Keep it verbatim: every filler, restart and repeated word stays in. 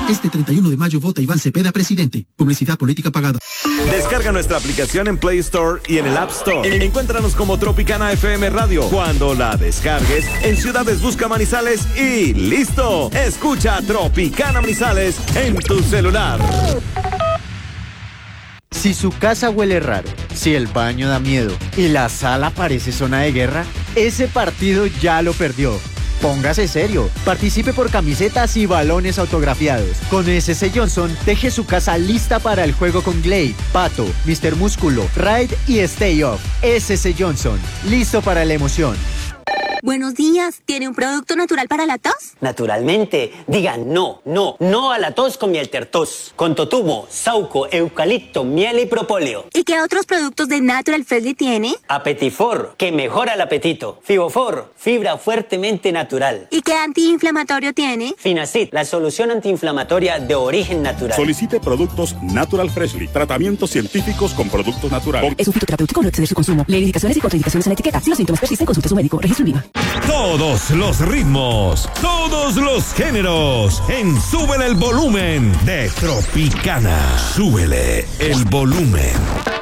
Este treinta y uno de mayo vota Iván Cepeda presidente. Publicidad política pagada. Descarga nuestra aplicación en Play Store y en el App Store. Encuéntranos como Tropicana F M Radio. Cuando la descargues, en Ciudades busca Manizales y ¡listo! Escucha Tropicana Manizales en tu celular. Si su casa huele raro, si el baño da miedo y la sala parece zona de guerra, ese partido ya lo perdió. Póngase serio, participe por camisetas y balones autografiados. Con S C Johnson, deje su casa lista para el juego con Glade, Pato, mister Músculo, Ride y Stay Off. S C Johnson, listo para la emoción. Buenos días, ¿tiene un producto natural para la tos? Naturalmente, digan no, no, no a la tos con miel tertos, con totumo, sauco, eucalipto, miel y propóleo. ¿Y qué otros productos de Natural Freshly tiene? Apetifor, que mejora el apetito. Fibofor, fibra fuertemente natural. ¿Y qué antiinflamatorio tiene? Finacid, la solución antiinflamatoria de origen natural. Solicite productos Natural Freshly, tratamientos científicos con productos naturales. Es un fitoterapéutico, no exceder su consumo. Lee indicaciones y contraindicaciones en la etiqueta. Si los síntomas persisten, consulte a su médico. Registro INVIMA. Todos los ritmos, todos los géneros, en Súbele el Volumen de Tropicana. Súbele el volumen.